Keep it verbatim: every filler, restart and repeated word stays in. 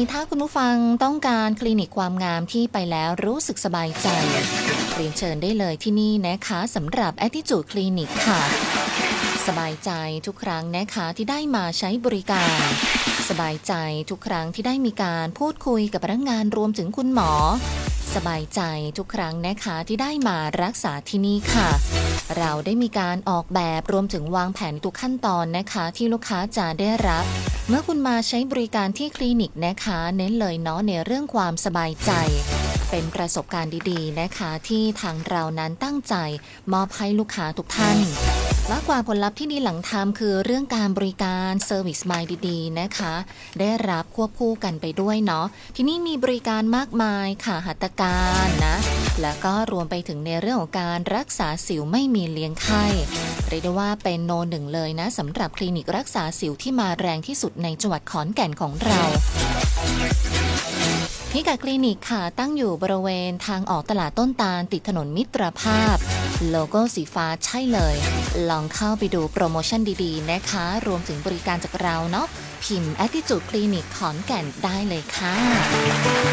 ถ้าคุณผู้ฟังต้องการคลินิกความงามที่ไปแล้วรู้สึกสบายใจเรียนเชิญได้เลยที่นี่นะคะสำหรับ Attitude Clinic ค่ะสบายใจทุกครั้งนะคะที่ได้มาใช้บริการสบายใจทุกครั้งที่ได้มีการพูดคุยกับพนักงานรวมถึงคุณหมอสบายใจทุกครั้งนะคะที่ได้มารักษาที่นี่ค่ะเราได้มีการออกแบบรวมถึงวางแผนทุกขั้นตอนนะคะที่ลูกค้าจะได้รับเมื่อคุณมาใช้บริการที่คลินิกนะคะเน้นเลยเนาะในเรื่องความสบายใจเป็นประสบการณ์ดีๆนะคะที่ทางเรานั้นตั้งใจมอบให้ลูกค้าทุกท่านมากกว่าผลลัพธ์ที่ดีหลังทำคือเรื่องการบริการเซอร์วิสมายดีๆนะคะได้รับควบคู่กันไปด้วยเนาะที่นี่มีบริการมากมายค่ะหัตถการนะแล้วก็รวมไปถึงในเรื่องของการรักษาสิวไม่มีเลี้ยงไข้เรียกได้ว่าเป็นโนหนึ่งเลยนะสำหรับคลินิกรักษาสิวที่มาแรงที่สุดในจังหวัดขอนแก่นของเราพิกัดคลินิกค่ะตั้งอยู่บริเวณทางออกตลาดต้นตาลติดถนนมิตรภาพโลโก้สีฟ้าใช่เลยลองเข้าไปดูโปรโมชั่นดีๆนะคะรวมถึงบริการจากเราเนาะพิมพ์ Attitude Clinic ขอนแก่นได้เลยค่ะ